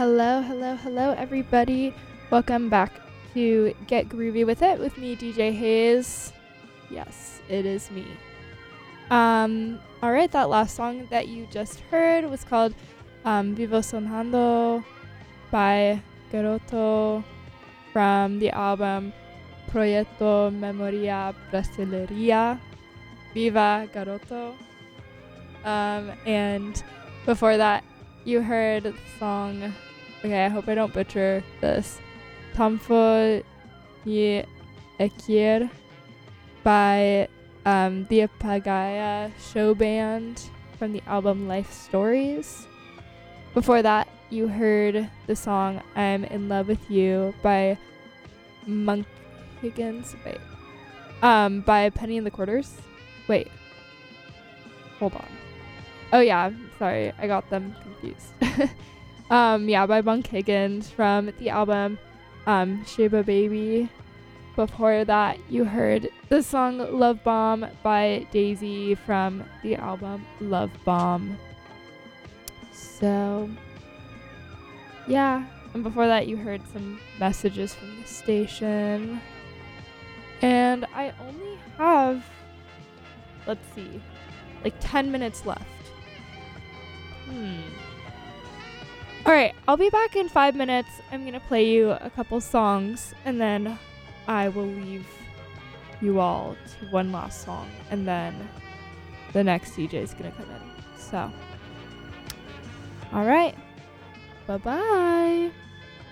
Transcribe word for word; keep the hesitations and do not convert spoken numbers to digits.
Hello, hello, hello, everybody. Welcome back to Get Groovy with It with me, D J Hayes. Yes, it is me. Um, all right, that last song that you just heard was called um, Vivo Sonando by Garoto from the album Proyecto Memoria Brasileira. Viva Garoto. Um, and before that, you heard the song, okay, I hope I don't butcher this, Tamfo Ye Ekir by um, the Apagaya Show Band from the album Life Stories. Before that, you heard the song I'm in Love with You by Monk Higgins, wait, um, by Penny and the Quarters. Wait, hold on. Oh yeah, sorry, I got them confused. um, yeah, by Monk Higgins from the album um, Sheba Baby. Before that, you heard the song Love Bomb by Daisy from the album Love Bomb. So, yeah. And before that, you heard some messages from the station. And I only have, let's see, like ten minutes left. Hmm. Alright, I'll be back in five minutes. I'm going to play you a couple songs, and then I will leave you all to one last song, and then the next D J is going to come in. So, alright. Bye-bye.